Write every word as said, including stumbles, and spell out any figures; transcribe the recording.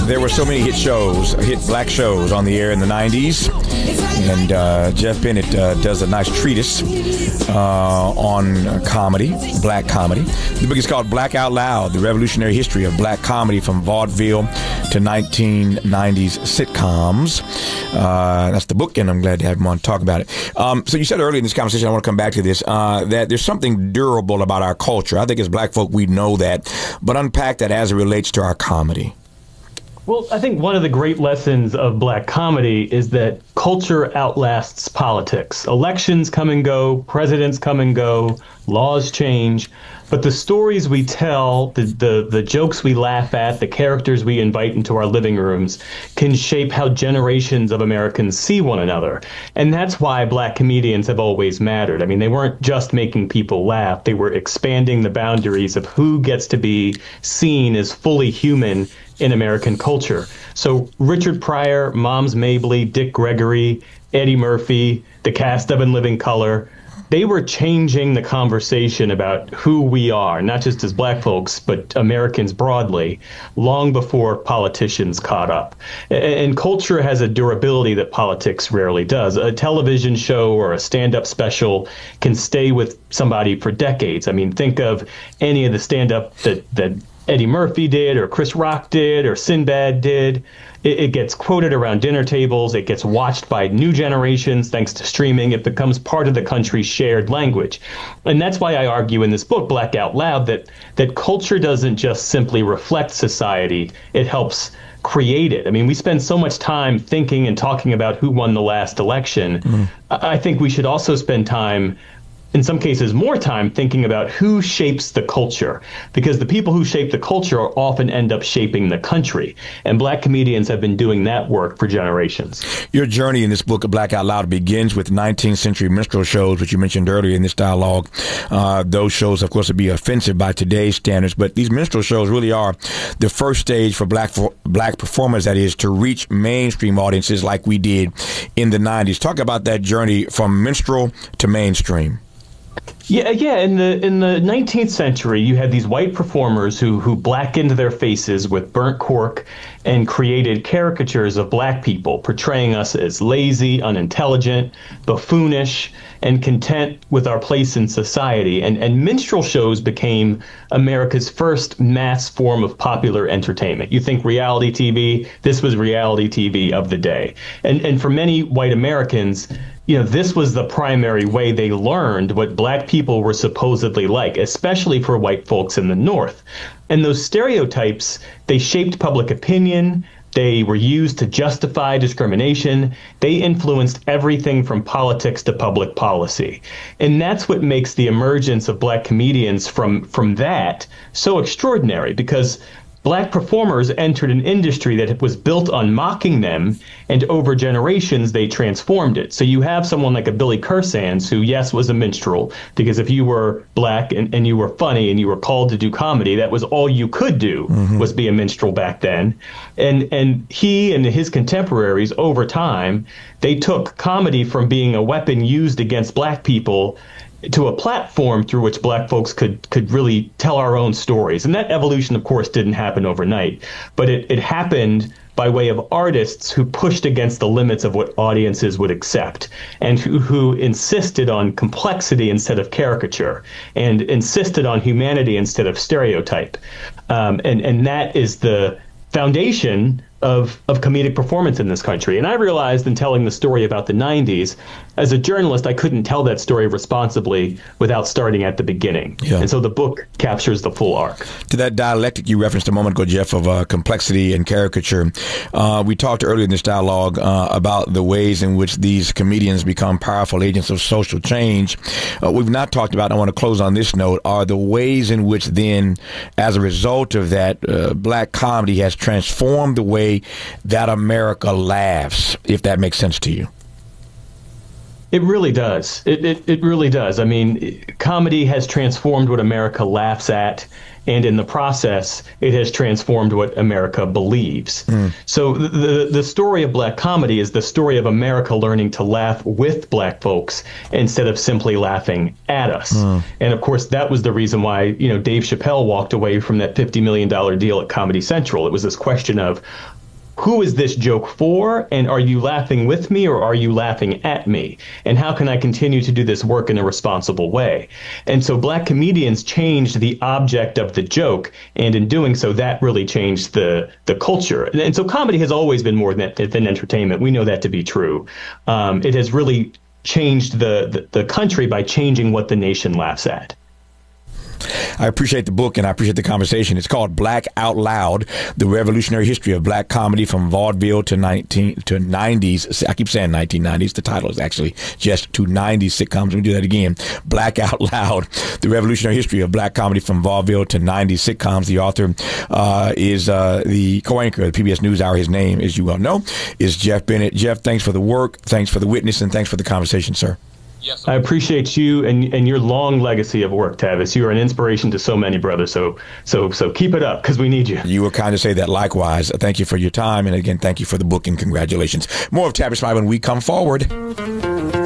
there were so many hit shows, hit black shows on the air in the nineties. And uh, Jeff Bennett uh, does a nice treatise uh, on comedy, black comedy. The book is called Black Out Loud, The Revolutionary History of Black Comedy from Vaudeville to nineteen nineties Sitcoms. Uh, that's the book, and I'm glad to have him on to talk about it. Um, so you said earlier in this conversation, I want to come back to this, uh, that there's something durable about our culture. I think as black folk, we know that. But unpack that as it relates to our comedy. Well, I think one of the great lessons of black comedy is that culture outlasts politics. Elections come and go, presidents come and go, laws change, but the stories we tell, the, the, the jokes we laugh at, the characters we invite into our living rooms can shape how generations of Americans see one another. And that's why black comedians have always mattered. I mean, they weren't just making people laugh, they were expanding the boundaries of who gets to be seen as fully human in American culture. So Richard Pryor, Moms Mabley, Dick Gregory, Eddie Murphy, the cast of In Living Color, they were changing the conversation about who we are, not just as black folks, but Americans broadly, long before politicians caught up. And culture has a durability that politics rarely does. A television show or a stand-up special can stay with somebody for decades. I mean, think of any of the stand-up that, that Eddie Murphy did, or Chris Rock did, or Sinbad did. It, it gets quoted around dinner tables. It gets watched by new generations thanks to streaming. It becomes part of the country's shared language. And that's why I argue in this book, Black Out Loud, that, that culture doesn't just simply reflect society. It helps create it. I mean, we spend so much time thinking and talking about who won the last election. Mm. I, I think we should also spend time, in some cases more time, thinking about who shapes the culture, because the people who shape the culture often end up shaping the country. And black comedians have been doing that work for generations. Your journey in this book of Black Out Loud begins with nineteenth century minstrel shows, which you mentioned earlier in this dialogue. Uh, those shows, of course, would be offensive by today's standards, but these minstrel shows really are the first stage for black for black performers, that is, to reach mainstream audiences like we did in the nineties. Talk about that journey from minstrel to mainstream. Yeah, yeah. In the in the nineteenth century, you had these white performers who who blackened their faces with burnt cork and created caricatures of black people, portraying us as lazy, unintelligent, buffoonish, and content with our place in society. And and minstrel shows became America's first mass form of popular entertainment. You think reality T V, this was reality T V of the day. And and for many white Americans, you know, this was the primary way they learned what black people were supposedly like, especially for white folks in the North. And those stereotypes, they shaped public opinion. They were used to justify discrimination. They influenced everything from politics to public policy. And that's what makes the emergence of black comedians from, from that so extraordinary, because black performers entered an industry that was built on mocking them, and over generations they transformed it. So you have someone like a Billy Kersands, who, yes, was a minstrel, because if you were black and, and you were funny and you were called to do comedy, that was all you could do, mm-hmm. was be a minstrel back then. And and he and his contemporaries, over time, they took comedy from being a weapon used against black people to a platform through which black folks could could really tell our own stories. And that evolution, of course, didn't happen overnight, but it, it happened by way of artists who pushed against the limits of what audiences would accept, and who, who insisted on complexity instead of caricature, and insisted on humanity instead of stereotype. Um, and, and that is the foundation of of comedic performance in this country. And I realized in telling the story about the nineties, as a journalist, I couldn't tell that story responsibly without starting at the beginning. Yeah. And so the book captures the full arc. To that dialectic you referenced a moment ago, Jeff, of uh, complexity and caricature, uh, we talked earlier in this dialogue uh, about the ways in which these comedians become powerful agents of social change. Uh, we've not talked about, I want to close on this note, are the ways in which then, as a result of that, uh, black comedy has transformed the way that America laughs, if that makes sense to you. It really does. It, it it really does. I mean, comedy has transformed what America laughs at and in the process, it has transformed what America believes. Mm. So the the story of black comedy is the story of America learning to laugh with black folks instead of simply laughing at us. Mm. And of course, that was the reason why, you know, Dave Chappelle walked away from that fifty million dollars deal at Comedy Central. It was this question of, who is this joke for? And are you laughing with me or are you laughing at me? And how can I continue to do this work in a responsible way? And so black comedians changed the object of the joke. And in doing so, that really changed the, the culture. And, and so comedy has always been more than, than entertainment. We know that to be true. Um, it has really changed the, the, the country by changing what the nation laughs at. I appreciate the book and I appreciate the conversation. It's called Black Out Loud, The Revolutionary History of Black Comedy from Vaudeville to nineteen to nineties. I keep saying nineteen nineties. The title is actually just to nineties sitcoms. Let me do that again. Black Out Loud, The Revolutionary History of Black Comedy from Vaudeville to nineties sitcoms. The author uh, is uh, the co-anchor of the P B S NewsHour. His name, as you well know, is Jeff Bennett. Jeff, thanks for the work. Thanks for the witness. And thanks for the conversation, sir. Yes, I appreciate you and and your long legacy of work, Tavis. You are an inspiration to so many, brother. So so so keep it up because we need you. You were kind to say that likewise. Thank you for your time. And again, thank you for the book and congratulations. More of Tavis Smiley when we come forward.